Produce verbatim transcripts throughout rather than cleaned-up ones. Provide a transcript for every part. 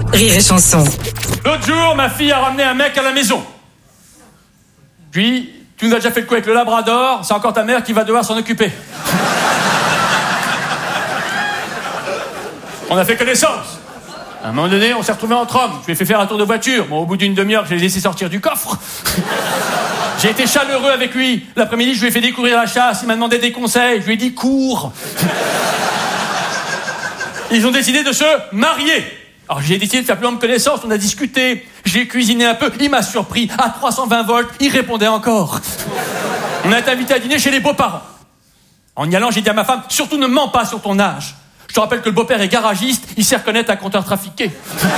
Rire et Chanson. L'autre jour, ma fille a ramené un mec à la maison. Puis, tu nous as déjà fait le coup avec le labrador, c'est encore ta mère qui va devoir s'en occuper. On a fait connaissance. À un moment donné, on s'est retrouvés entre hommes. Je lui ai fait faire un tour de voiture. Bon, au bout d'une demi-heure, je l'ai laissé sortir du coffre. J'ai été chaleureux avec lui. L'après-midi, je lui ai fait découvrir la chasse. Il m'a demandé des conseils. Je lui ai dit, cours. Ils ont décidé de se marier. Alors j'ai décidé de faire plus ample connaissance, on a discuté, j'ai cuisiné un peu, il m'a surpris, à trois cent vingt volts, il répondait encore. On a été invité à dîner chez les beaux-parents. En y allant, j'ai dit à ma femme, surtout ne mens pas sur ton âge. Je te rappelle que le beau-père est garagiste, il sait reconnaître un compteur trafiqué.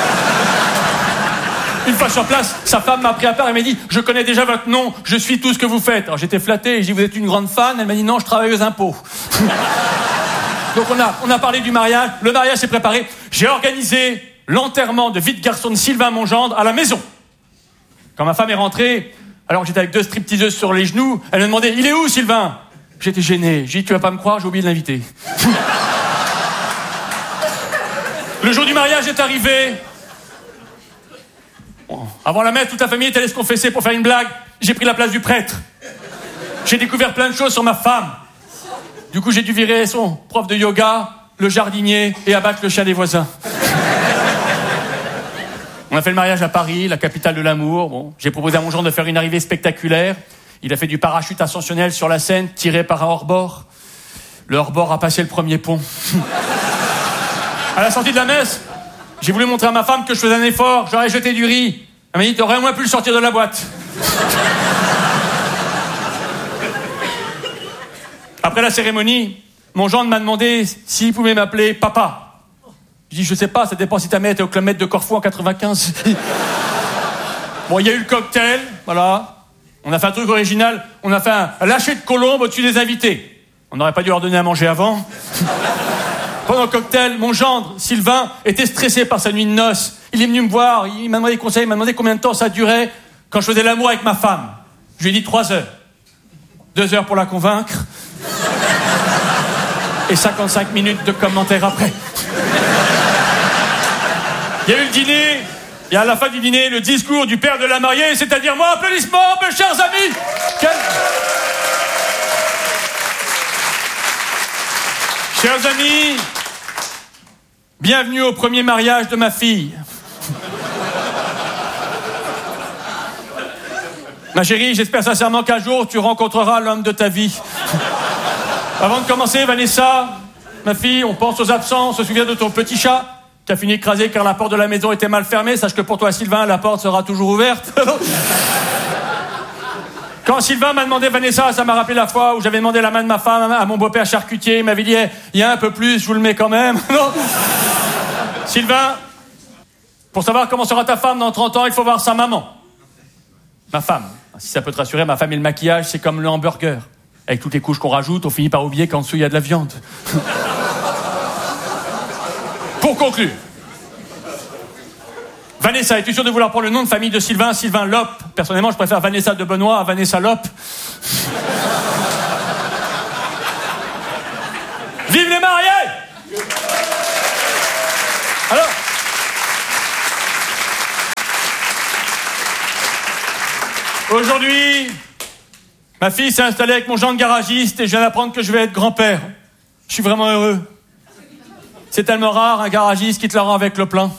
Une fois sur place, sa femme m'a pris à part et m'a dit, je connais déjà votre nom, je suis tout ce que vous faites. Alors j'étais flatté, et j'ai dit, vous êtes une grande fan, elle m'a dit, non, je travaille aux impôts. Donc on a, on a parlé du mariage, le mariage s'est préparé, j'ai organisé l'enterrement de vie de garçon de Sylvain, mon gendre, à la maison. Quand ma femme est rentrée, alors que j'étais avec deux stripteaseuses sur les genoux, elle me demandait, il est où Sylvain? J'étais gêné, j'ai dit, tu vas pas me croire, j'ai oublié de l'inviter. Le jour du mariage est arrivé. Bon, avant la messe, toute la famille était allée se confesser pour faire une blague. J'ai pris la place du prêtre. J'ai découvert plein de choses sur ma femme. Du coup, j'ai dû virer son prof de yoga, le jardinier et abattre le chien des voisins. On a fait le mariage à Paris, la capitale de l'amour. Bon, j'ai proposé à mon gendre de faire une arrivée spectaculaire. Il a fait du parachute ascensionnel sur la Seine, tiré par un hors-bord. Le hors-bord a passé le premier pont. À la sortie de la messe, j'ai voulu montrer à ma femme que je faisais un effort. J'aurais jeté du riz. Elle m'a dit, t'aurais au moins pu le sortir de la boîte. Après la cérémonie, mon gendre m'a demandé s'il pouvait m'appeler papa. Je dis, je sais pas, ça dépend si ta mère était au Club Med de Corfou en quatre-vingt-quinze. Bon, il y a eu le cocktail, voilà. On a fait un truc original. On a fait un lâcher de colombe au-dessus des invités. On n'aurait pas dû leur donner à manger avant. Pendant le cocktail, mon gendre, Sylvain, était stressé par sa nuit de noces. Il est venu me voir, il m'a demandé des conseils, il m'a demandé combien de temps ça durait quand je faisais l'amour avec ma femme. Je lui ai dit trois heures. Deux heures pour la convaincre. Et cinquante-cinq minutes de commentaires après. Il y a eu le dîner, et à la fin du dîner, le discours du père de la mariée, c'est-à-dire moi, applaudissements, mes chers amis. Quel... Chers amis, bienvenue au premier mariage de ma fille. Ma chérie, j'espère sincèrement qu'un jour, tu rencontreras l'homme de ta vie. Avant de commencer, Vanessa, ma fille, on pense aux absents, on se souvient de ton petit chat qui a fini écrasé car la porte de la maison était mal fermée. Sache que pour toi, Sylvain, la porte sera toujours ouverte. Quand Sylvain m'a demandé Vanessa, ça m'a rappelé la fois où j'avais demandé la main de ma femme à mon beau-père charcutier. Il m'avait dit, il y a un peu plus, je vous le mets quand même. Non. Sylvain, pour savoir comment sera ta femme dans trente ans, il faut voir sa maman. Ma femme. Si ça peut te rassurer, ma femme et le maquillage, c'est comme le hamburger. Avec toutes les couches qu'on rajoute, on finit par oublier qu'en dessous, il y a de la viande. Pour conclure, Vanessa, es-tu sûr de vouloir prendre le nom de famille de Sylvain, Sylvain Lope? Personnellement, je préfère Vanessa de Benoît à Vanessa Lope. Vive les mariés! Alors, aujourd'hui, ma fille s'est installée avec mon gendre garagiste et je viens d'apprendre que je vais être grand-père. Je suis vraiment heureux. C'est tellement rare, un garagiste qui te la rend avec le plein.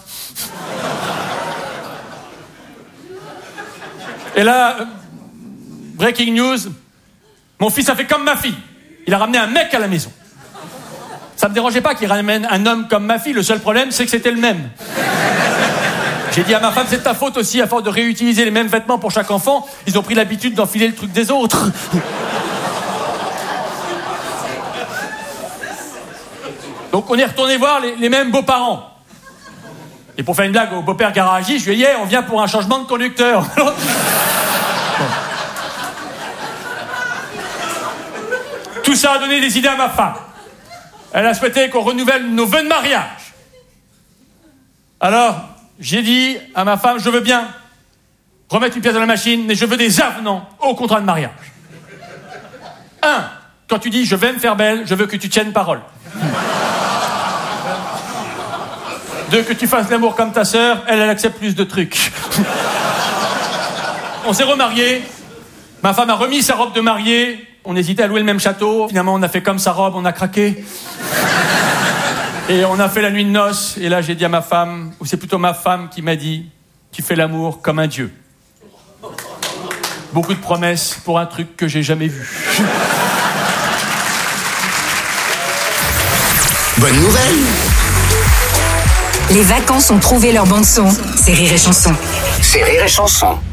Et là, breaking news, mon fils a fait comme ma fille. Il a ramené un mec à la maison. Ça me dérangeait pas qu'il ramène un homme comme ma fille, le seul problème, c'est que c'était le même. J'ai dit à ma femme, c'est ta faute aussi, à force de réutiliser les mêmes vêtements pour chaque enfant, ils ont pris l'habitude d'enfiler le truc des autres. Donc on est retourné voir les, les mêmes beaux-parents. Et pour faire une blague au beau-père garagiste, je lui ai dit, hey, on vient pour un changement de conducteur. Bon. Tout ça a donné des idées à ma femme. Elle a souhaité qu'on renouvelle nos vœux de mariage. Alors, j'ai dit à ma femme, je veux bien remettre une pièce dans la machine, mais je veux des avenants au contrat de mariage. Un, quand tu dis je vais me faire belle, je veux que tu tiennes parole. Deux, que tu fasses l'amour comme ta sœur, elle, elle accepte plus de trucs. On s'est remariés. Ma femme a remis sa robe de mariée. On hésitait à louer le même château. Finalement, on a fait comme sa robe, on a craqué. Et on a fait la nuit de noces. Et là, j'ai dit à ma femme, ou c'est plutôt ma femme qui m'a dit, tu fais l'amour comme un dieu. Beaucoup de promesses pour un truc que j'ai jamais vu. Bonne nouvelle! Les vacances ont trouvé leur bande son. C'est Rire et Chanson. C'est Rire et Chanson.